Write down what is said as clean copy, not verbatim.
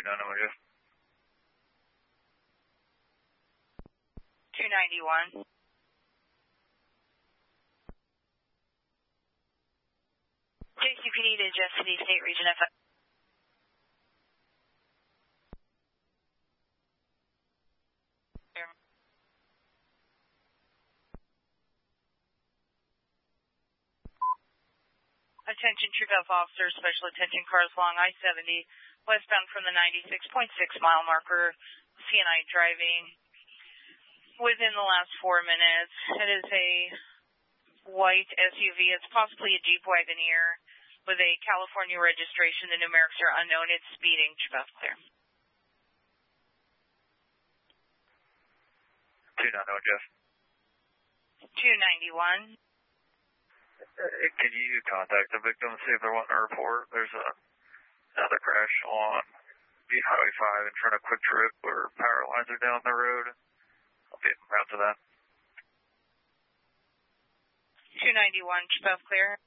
291, Jeff. 291. JCPD to Jeff City State Region F. Attention Troop F officers, special attention cars along I-70, westbound from the 96.6 mile marker, CNI driving. Within the last 4 minutes, it is a white SUV. It's possibly a Jeep Wagoneer with a California registration. The numerics are unknown. It's speeding. Troop F clear. 291, Jeff. 291. Can you contact the victim and see if they're wanting a report? There's another crash on Highway 5 in front of Quick Trip where power lines are down the road. I'll be out to that. 291, Troop F clear.